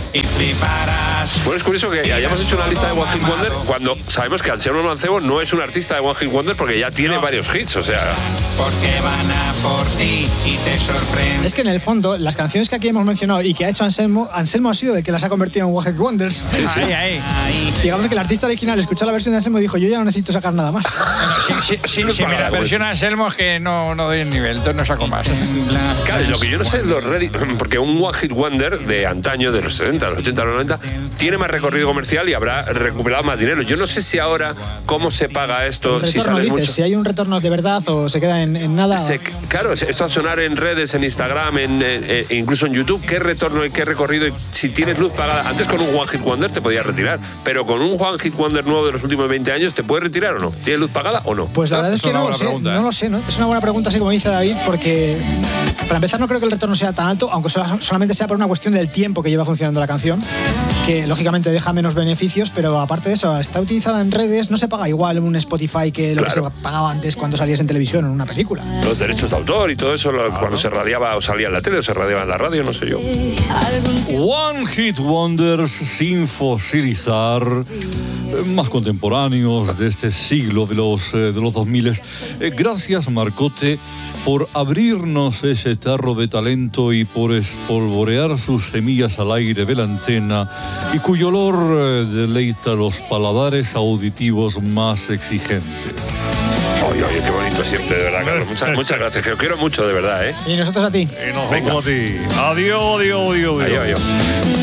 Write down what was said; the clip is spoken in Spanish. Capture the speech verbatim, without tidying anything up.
y fliparás. Bueno, es curioso que hayamos hecho una lista de One Hit Wonder cuando sabemos que Anselmo Mancebo no es un artista de One Hit Wonder porque ya tiene no. varios hits, o sea... Porque van a por ti y te sorprende. Es que en el fondo, las canciones que aquí hemos mencionado y que ha hecho Anselmo, Anselmo ha sido de que las ha convertido en One Hit Wonders. Sí, sí. Ahí, ahí. Digamos que el artista original escuchó la versión de Anselmo y dijo, yo ya no necesito sacar nada más. Bueno, sí, sí, sí, sí, mira, la versión Anselmo es que no, no doy el nivel, entonces no saco más. Claro, lo que yo no sé es los ready, porque un One Hit Wonder de antaño, de los setenta, los ochenta, los noventa, tiene más recorrido comercial y habrá recuperado más dinero. Yo no sé si ahora cómo se paga esto, El retorno, si sale dices, mucho. si hay un retorno de verdad o se queda en, en nada. Se, claro, esto va a sonar en redes, en Instagram, en, eh, incluso en YouTube. ¿Qué retorno y qué recorrido? Y si tienes luz pagada, antes con un One Hit Wonder te podías retirar, pero con un One Hit Wonder nuevo de los últimos veinte años, ¿te puedes retirar o no? ¿Tienes luz pagada o no? Pues la verdad es, es que no lo sé, pregunta, ¿eh? no lo sé, ¿no? Es una buena pregunta, así como dice David, porque para empezar no creo que el retorno sea tan alto, aunque solamente sea por una cuestión del tiempo que lleva funcionando la canción, que lógicamente deja menos beneficios, pero aparte de eso, está utilizada en redes, no se paga igual en un Spotify que lo claro. que se pagaba antes cuando salías en televisión o en una película. Los derechos de autor y todo eso, claro. cuando se radiaba o salía en la tele o se radiaba en la radio, no sé yo. One Hit Wonders sin fosilizar, más contemporáneos de este siglo, de los, de los dos mil. Eh, gracias, Marcote, por abrirnos ese tarro de talento y por espolvorear sus semillas al aire de la antena y cuyo olor eh, deleita los paladares auditivos más exigentes. Oye, oye, qué bonito siempre, de verdad, Carlos. Muchas, muchas gracias, que os quiero mucho, de verdad, ¿eh? Y nosotros a ti. Y nos vemos a ti. Adiós, adiós, adiós, adiós. Adiós, adiós.